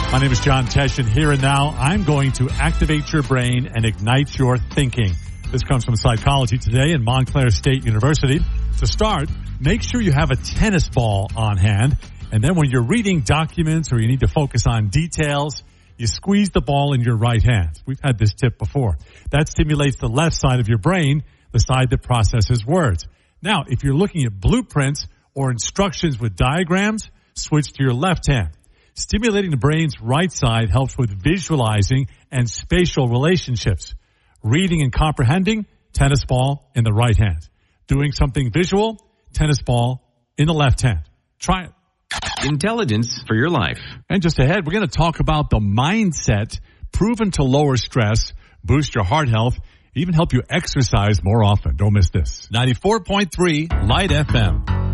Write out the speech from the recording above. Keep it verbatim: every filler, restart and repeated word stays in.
My name is John Tesh, and here and now, I'm going to activate your brain and ignite your thinking. This comes from Psychology Today and Montclair State University. To start, make sure you have a tennis ball on hand, and then when you're reading documents or you need to focus on details, you squeeze the ball in your right hand. We've had this tip before. That stimulates the left side of your brain, the side that processes words. Now, if you're looking at blueprints or instructions with diagrams, switch to your left hand. Stimulating the brain's right side helps with visualizing and spatial relationships. Reading and comprehending, tennis ball in the right hand. Doing something visual, tennis ball in the left hand. Try it. Intelligence for your life. And just ahead, we're going to talk about the mindset proven to lower stress, boost your heart health, even help you exercise more often. Don't miss this. ninety-four point three Light F M.